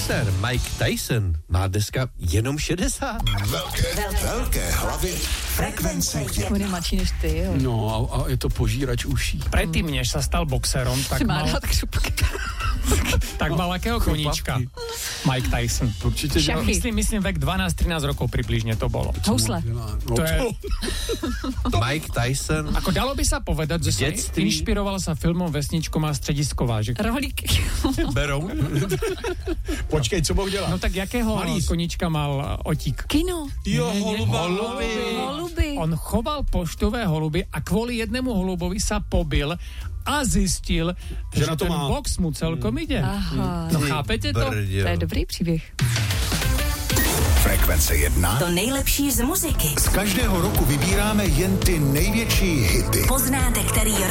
Boxer Mike Tyson má dneska jenom 60. Velké hlavy frekvence On je mladší než ty, jo. No a je to požírač uší. Predtým, než sa stal boxerom, tak Má rád křupky. tak mal akého koníčka? Mike Tyson. Určite Šachy. Myslím vek 12-13 rokov približne to bolo. Housle. To je, Mike Tyson. ako dalo by sa povedať, že sa Detství. inšpiroval sa filmom Vesničko má středisková, že? Rohlík. Berou. Počkej, co Boh dělá? No tak jakého koníčka mal Otík? Kino. Jo, Holuby. On choval poštové holuby a kvôli jednému holubovi sa pobil a zistil, že na to ten má. box mu celkom ide. Aha. No chápete to? To je dobrý příběh. Frekvence 1. To nejlepší z muziky. Z každého roku vybíráme jen ty největší hity. Poznáte, který